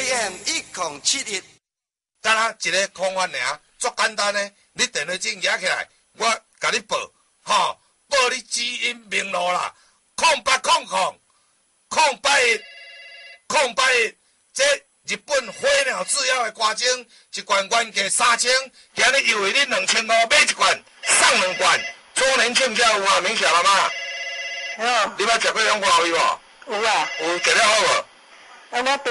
AM1071。 干那一个空翻尔，足简单的，你电话证举起来，我甲你报，吼，报你指引明路啦，0800081081，这日本火鸟制药的瓜精，一罐原价3000，今日优惠你2500买一罐送2罐，周年庆才有啊，明晓了吗？ 哦， 你捌食过养瓜味无？ 有啊。 有食了好无？ 我到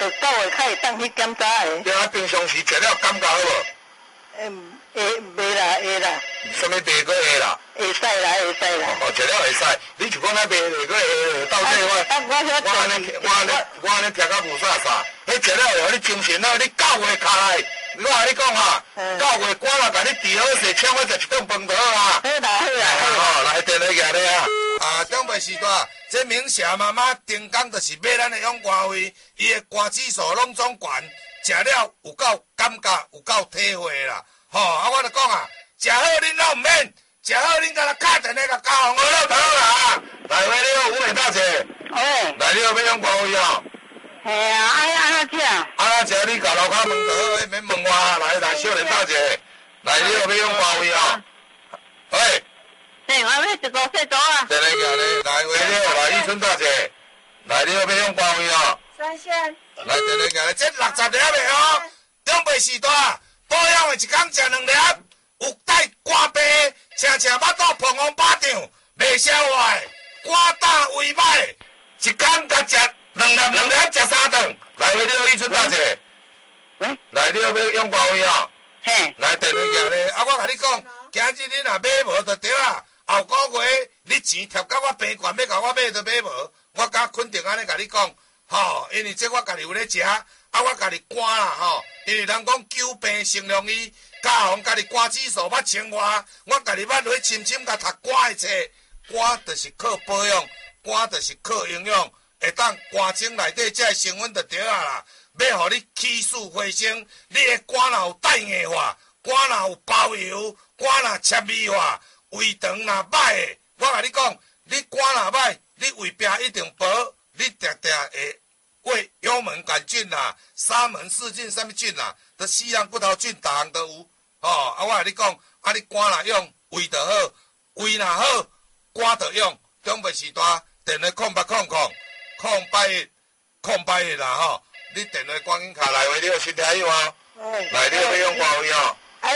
9月开始当去检查的。 你啊，平常时食了感觉好无？ 袂啦，会啦。 什么袂过会啦？ 会使啦，会使啦。 哦，食了会使。你就讲那袂过会，到底我安尼听甲无啥啥。迄食了会互你精神好，你9月卡来，我甲你讲啊，9月赶来甲你治好势，请我食一顿饭就好啊。 好啦，好啦，好啦。 来电话举咧啊！啊，长辈时代，这明霞妈妈定岗就是买咱的养肝胃，伊的肝指数拢总悬，食了有够感觉，有够体会啦。吼，啊，我就讲啊，食好恁拢毋免，食好恁敢若敲电话甲交红我就好啦啊！来，喂，你好，吴美大姐。 哦。 来，你好，要养肝胃哦。 嘿啊，安怎食？ 安怎食？你甲楼骹问就好，免问我。来，少年大姐，来，你好，要养肝胃哦。喂。 嘿，我要一个细组啊。 电话举咧，来，喂，你好，来，玉春大姐，来，你好，要养肝胃哦。 三仙。 来，电话举咧，这60粒的哦，长辈时代。保养的一工食2粒，有带肝病，请巴肚膨风巴掌，袂消化，肝胆胃歹，一工甲食2粒食3顿。来，你好，李春大姐。来，你好，要养肝胃哦。 嘿。 来，电话举咧，啊，我甲你讲，今日你若买无就对啊。后个月你钱贴到我病馆，要甲我买就买无。我甲肯定安尼甲你讲，吼，因为这我家己有咧食。啊，我家己肝啦吼，因为人讲久病成良医，家红家己肝指数捌清外，我家己捌落去深深甲读肝的册，肝就是靠保养，肝就是靠营养，会当肝精内底这成分就对啊啦。要互你起死回生，你的肝若有带硬化，肝若有包油，肝若切味化，胃肠若歹的，我甲你讲，你肝若歹，你胃病一定薄，你定定会。胃幽门杆菌啦、沙门氏菌什么菌啦，都西洋骨头菌，逐项都有。哦，啊，我甲你讲，啊，你肝若用，胃就好；胃若好，肝就用。长辈时代，电话0800081081啦吼，你电话赶紧卡来，喂，你好，身体好哦。来，你要用肝胃哦。 啊，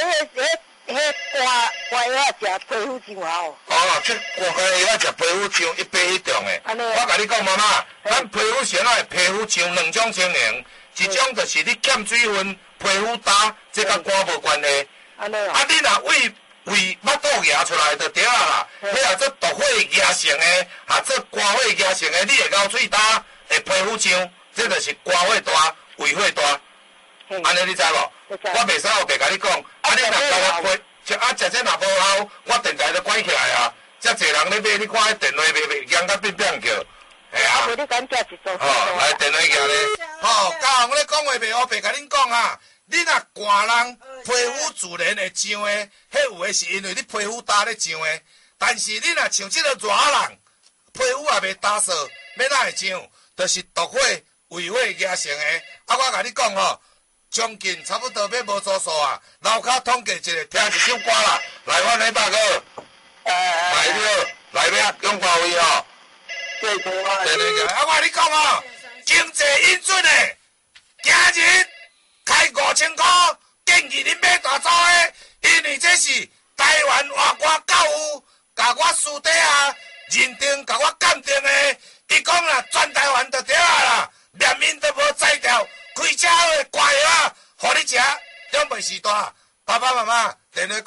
肝药食皮肤真好。 哦，这肝药食皮肤像一杯迄种的。我甲你讲，妈妈，咱皮肤上爱皮肤像2种情形，一种就是你欠水分，皮肤干，这甲肝无关系。啊，你若胃腹肚压出来就对啊啦。迄啊做毒火压成的，做肝火压成的，你会咬嘴干，会皮肤痒，这就是肝火大，胃火大。安尼你知无？我袂使后白甲你讲，啊，你若甲我批。食这若无效，我电台都关起来啊！遮济人咧买，你看迄电话卖响甲变变叫，系啊。 你敢食一组？ 来电话举咧。吼，家红咧讲话袂黑白甲恁讲啊！你若寒人皮肤自然会痒的，迄有诶是因为你皮肤干咧痒的。但是你若像即个热人，皮肤也袂干燥，要哪会痒？就是毒火、胃火压成的。啊，我甲你讲吼。将近差不多要无做数啊！楼骹统计一下，听一首歌啦。来，我来大哥。来了，来要用华为哦。对。啊，我跟你讲哦，经济因准的，今日开5000块，建议恁买大组的，因为这是台湾外国教育，甲我私底下认定，甲我鉴定的。伊讲啦，全台湾就对啊啦，连面都无摘掉。开车的乖啊，互你食，长辈时代，爸爸妈妈电话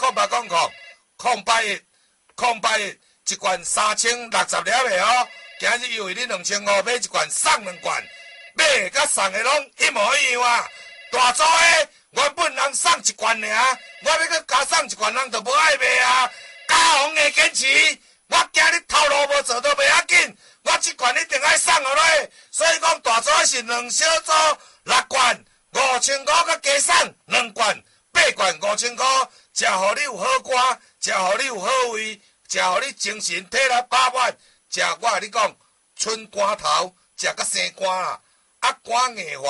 0800081081，一罐3060粒的哦。今日优惠你2500买一罐送2罐，买甲送的拢一模一样啊。大组的原本人送1罐尔，我要佮加送1罐，人就无爱买啊。家红的坚持，我惊你头路无做都袂要紧，我这罐一定爱送互你。所以讲大组是2小组。6罐5000块，佮加送2罐8罐5000块，食互你有好肝，食互你有好胃，食互你精神体力饱满。食我甲你讲，春肝头食甲生肝啦，啊肝硬化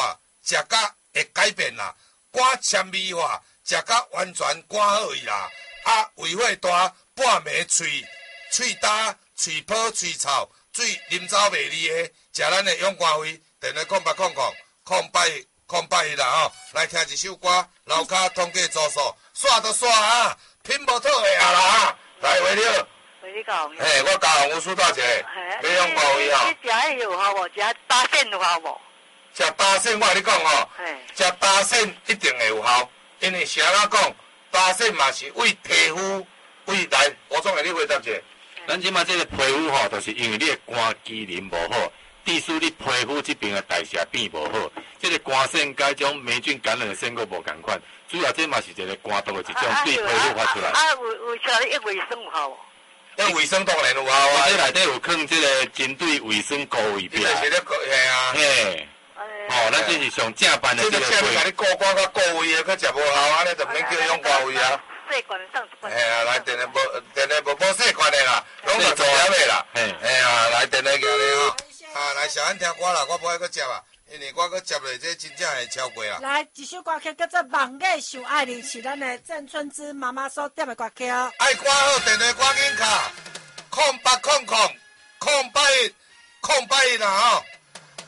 食甲会改变啦，肝纤维化，食甲完全肝好伊啦。啊，胃火大，半暝喙焦、喙泡、喙臭、水啉走袂离的，食咱的勇肝胃，电话0800-0801啦来听一首歌，楼骹通过住宿，煞都煞啊，拼无讨的啊啦，来话了。 你讲。 嘿，我教洪武师大姐，要勇肝胃吼。 你食迄有效无？食搭线有效无？ 食搭线我跟你讲吼，食搭线一定会有效，因为啥人讲？搭线嘛是为皮肤为来，我总给你回答者。 咱即马这个皮肤吼，就是因为你的肝机能无好，致使你皮肤这边的代谢变无好。这个肝腺甲种霉菌感染的腺个无共款，主要这嘛是一个肝毒的一种对皮肤发出来。 为啥你卫生有效无？ 卫生当然有效啊。 这内底有放这个针对卫生膏位表。 就是咧，嘿啊。 嘿。哦，咱这是上正版的这个。 这个甲你过肝甲过胃的，佮食无效啊，你就免叫勇肝胃啊。 细罐上一罐。 嘿啊，来电的无细罐的啦，拢是做了的啦。嘿啊，来电的行咧吼。啊，来小安听歌啦，我不爱佮接啊，因为我佮接落这真正会超过啦。 来一首歌曲叫做《梦夜想爱你》，是咱的郑春芝妈妈所点的歌曲。 爱歌好，电话赶紧卡，0800-0801啦吼。